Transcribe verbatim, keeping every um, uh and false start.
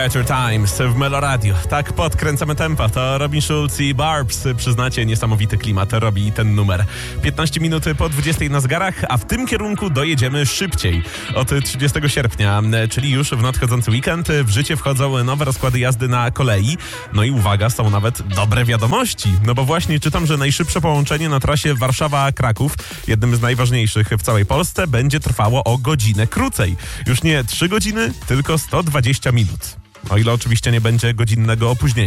Better Times w Meloradio. Tak podkręcamy tempo. To Robin Schulz i Barbs. Przyznacie, niesamowity klimat robi ten numer. piętnaście minut po dwudziestej na zegarach, a w tym kierunku dojedziemy szybciej. Od trzydziestego sierpnia, czyli już w nadchodzący weekend, w życie wchodzą nowe rozkłady jazdy na kolei. No i uwaga, są nawet dobre wiadomości. No bo właśnie czytam, że najszybsze połączenie na trasie Warszawa-Kraków, jednym z najważniejszych w całej Polsce, będzie trwało o godzinę krócej. Już nie trzy godziny, tylko sto dwadzieścia minut. O ile oczywiście nie będzie godzinnego opóźnienia.